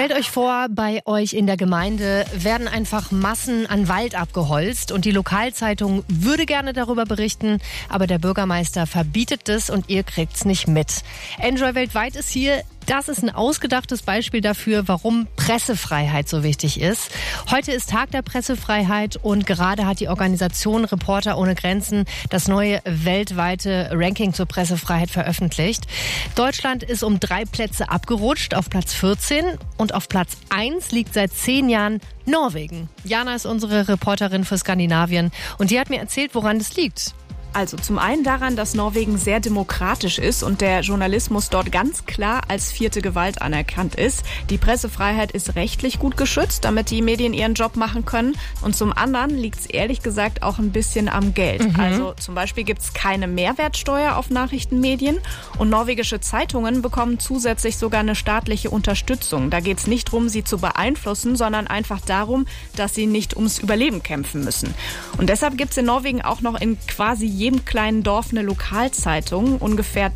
Stellt euch vor, bei euch in der Gemeinde werden einfach Massen an Wald abgeholzt und die Lokalzeitung würde gerne darüber berichten, aber der Bürgermeister verbietet es und ihr kriegt's nicht mit. Enjoy weltweit ist hier. Das ist ein ausgedachtes Beispiel dafür, warum Pressefreiheit so wichtig ist. Heute ist Tag der Pressefreiheit und gerade hat die Organisation Reporter ohne Grenzen das neue weltweite Ranking zur Pressefreiheit veröffentlicht. Deutschland ist um 3 Plätze abgerutscht auf Platz 14 und auf Platz 1 liegt seit 10 Jahren Norwegen. Jana ist unsere Reporterin für Skandinavien und die hat mir erzählt, woran das liegt. Also zum einen daran, dass Norwegen sehr demokratisch ist und der Journalismus dort ganz klar als 4. Gewalt anerkannt ist. Die Pressefreiheit ist rechtlich gut geschützt, damit die Medien ihren Job machen können. Und zum anderen liegt es ehrlich gesagt auch ein bisschen am Geld. Also zum Beispiel gibt es keine Mehrwertsteuer auf Nachrichtenmedien und norwegische Zeitungen bekommen zusätzlich sogar eine staatliche Unterstützung. Da geht es nicht darum, sie zu beeinflussen, sondern einfach darum, dass sie nicht ums Überleben kämpfen müssen. Und deshalb gibt es in Norwegen auch noch in quasi jedem kleinen Dorf eine Lokalzeitung. Ungefähr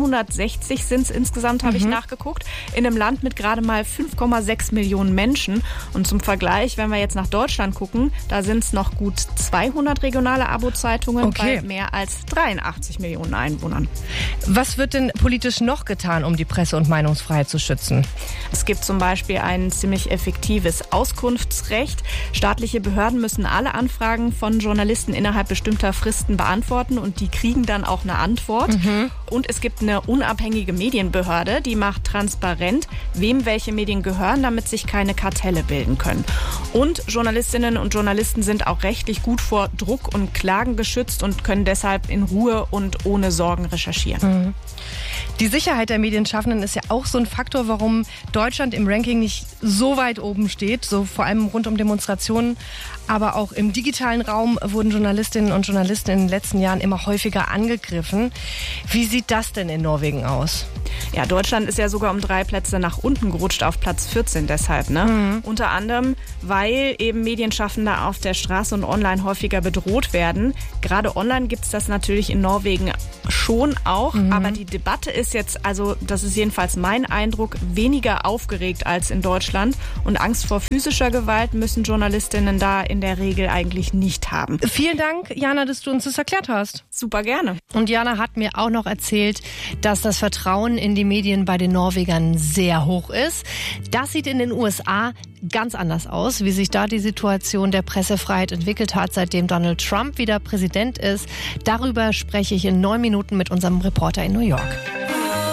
260 sind es insgesamt, habe ich nachgeguckt, in einem Land mit gerade mal 5,6 Millionen Menschen. Und zum Vergleich, wenn wir jetzt nach Deutschland gucken, da sind es noch gut 200 regionale Abo-Zeitungen bei mehr als 83 Millionen Einwohnern. Was wird denn politisch noch getan, um die Presse- und Meinungsfreiheit zu schützen? Es gibt zum Beispiel ein ziemlich effektives Auskunftsrecht. Staatliche Behörden müssen alle Anfragen von Journalisten innerhalb bestimmter Fristen beantworten und die kriegen dann auch eine Antwort. Und es gibt eine unabhängige Medienbehörde, die macht transparent, wem welche Medien gehören, damit sich keine Kartelle bilden können. Und Journalistinnen und Journalisten sind auch rechtlich gut vor Druck und Klagen geschützt und können deshalb in Ruhe und ohne Sorgen recherchieren. Die Sicherheit der Medienschaffenden ist ja auch so ein Faktor, warum Deutschland im Ranking nicht so weit oben steht, so vor allem rund um Demonstrationen. Aber auch im digitalen Raum wurden Journalistinnen und Journalisten in den letzten Jahren immer häufiger angegriffen. Wie sieht das denn in Norwegen aus? Ja, Deutschland ist ja sogar um 3 Plätze nach unten gerutscht auf Platz 14 deshalb. Unter anderem, weil eben Medienschaffende auf der Straße und online häufiger bedroht werden. Gerade online gibt es das natürlich in Norwegen schon auch. Aber die Debatte ist jetzt, also das ist jedenfalls mein Eindruck, weniger aufgeregt als in Deutschland. Und Angst vor physischer Gewalt müssen Journalistinnen da in der Regel eigentlich nicht haben. Vielen Dank, Jana, dass du uns das erklärt hast. Super gerne. Und Jana hat mir auch noch erzählt, dass das Vertrauen in die Medien bei den Norwegern sehr hoch ist. Das sieht in den USA ganz anders aus, wie sich da die Situation der Pressefreiheit entwickelt hat, seitdem Donald Trump wieder Präsident ist. Darüber spreche ich in 9 Minuten mit unserem Reporter in New York.